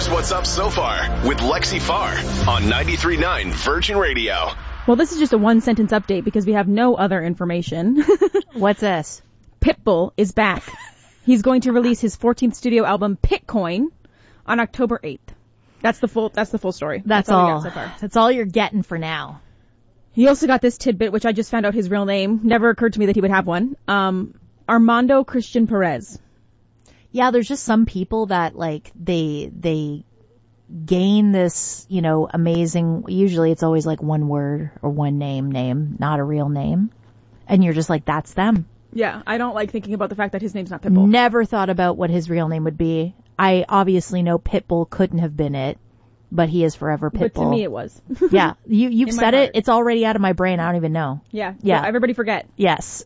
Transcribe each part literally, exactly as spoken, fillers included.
Here's what's up so far with Lexi Farr on ninety-three point nine Virgin Radio. Well, this is just a one-sentence update because we have no other information. What's this? Pitbull is back. He's going to release his fourteenth studio album, Pitcoin, on October eighth. That's the full, that's the full story. That's, that's all. all. We got so far. That's all you're getting for now. He also got this tidbit, which I just found out his real name. Never occurred to me that he would have one. Um, Armando Christian Perez. Yeah, there's just some people that, like, they, they gain this, you know, amazing, usually it's always like one word or one name, name, not a real name. And you're just like, that's them. Yeah, I don't like thinking about the fact that his name's not Pitbull. Never thought about what his real name would be. I obviously know Pitbull couldn't have been it, but he is forever Pitbull. But to me it was. Yeah, you, you've In said my it. heart. It's already out of my brain. I don't even know. Yeah. Yeah. So everybody forget. Yes.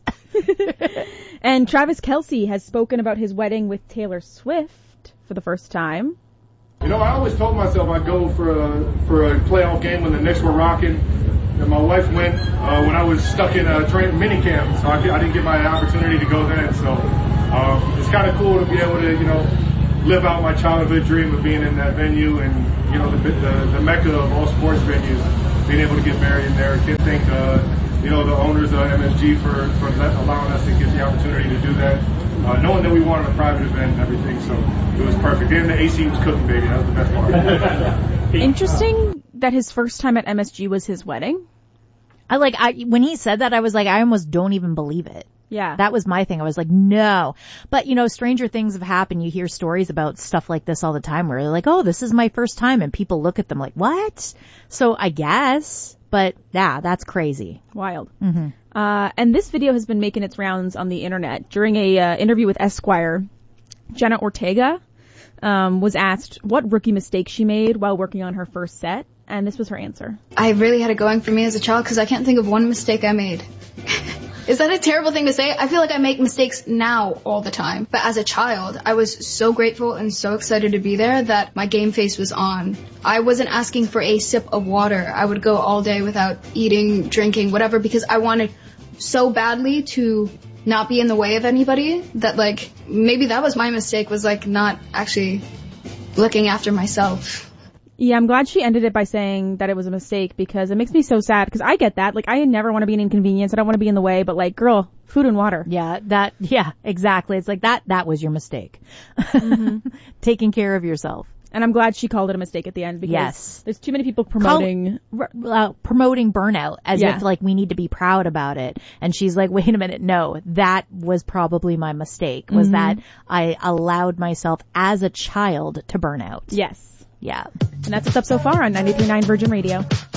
And Travis Kelce has spoken about his wedding with Taylor Swift for the first time. You know, I always told myself I'd go for a, for a playoff game when the Knicks were rocking. And my wife went uh, when I was stuck in a train mini camp, so I, I didn't get my opportunity to go then. So um, it's kind of cool to be able to, you know, live out my childhood dream of being in that venue and, you know, the, the, the mecca of all sports venues, being able to get married in there. I can't thank, uh, you know, the owners of M S G for, for allowing us to get the opportunity to do that, uh, knowing that we wanted a private event and everything, so it was perfect. And the A C was cooking, baby. That was the best part. Interesting that his first time at M S G was his wedding. I like, I, when he said that, I was like, I almost don't even believe it. Yeah. That was my thing. I was like, no. But, you know, stranger things have happened. You hear stories about stuff like this all the time where they're like, oh, this is my first time. And people look at them like, what? So I guess. But, yeah, that's crazy. Wild. Mm-hmm. Uh, and this video has been making its rounds on the internet. During a uh, interview with Esquire, Jenna Ortega um, was asked what rookie mistake she made while working on her first set. And this was her answer. I really had it going for me as a child because I can't think of one mistake I made. Is that a terrible thing to say? I feel like I make mistakes now all the time. But as a child, I was so grateful and so excited to be there that my game face was on. I wasn't asking for a sip of water. I would go all day without eating, drinking, whatever, because I wanted so badly to not be in the way of anybody that, like, maybe that was my mistake, was, like, not actually looking after myself. Yeah, I'm glad she ended it by saying that it was a mistake because it makes me so sad because I get that. Like, I never want to be an inconvenience. I don't want to be in the way, but like, girl, food and water. Yeah, that, yeah, exactly. It's like that, that was your mistake. Mm-hmm. Taking care of yourself. And I'm glad she called it a mistake at the end because yes. there's too many people promoting Call, uh, promoting burnout as yeah. if like we need to be proud about it. And she's like, wait a minute, no, that was probably my mistake, was mm-hmm. that I allowed myself as a child to burn out. Yes. Yeah. And that's what's up so far on ninety-three point nine Virgin Radio.